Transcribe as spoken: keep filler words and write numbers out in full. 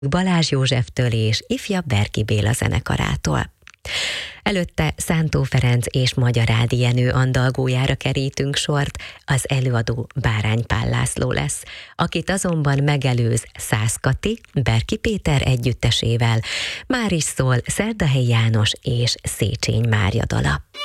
Balázs Józseftől és ifjabb Berki Béla zenekarától. Előtte Szántó Ferenc és Magyar Ádi Jenő andalgójára kerítünk sort, az előadó Bárány Pál László lesz, akit azonban megelőz Szász Kati, Berki Péter együttesével, már is szól Szerdahelyi János és Széchenyi Mária dala.